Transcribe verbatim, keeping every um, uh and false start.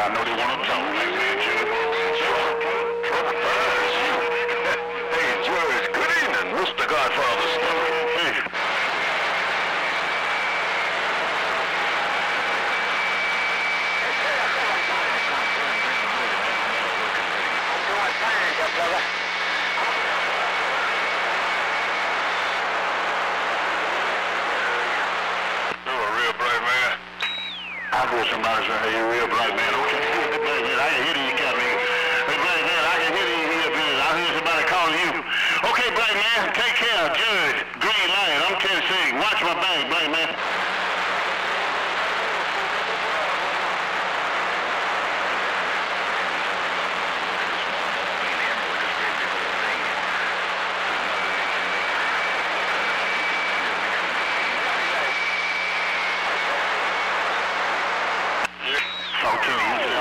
I know they want to talk like me, Judge. Trouble finds you. Hey, Judge, good evening. Mister Godfather Stone. Hey. I heard somebody say, hey, you real black man. Okay, hey, black man, I can hear you, Captain. Hey, black man, I can hear you here, man. I heard somebody calling you. Okay, black man, take care. Judge, green light. I'm ten six. Watch my back, black man. Talk to him.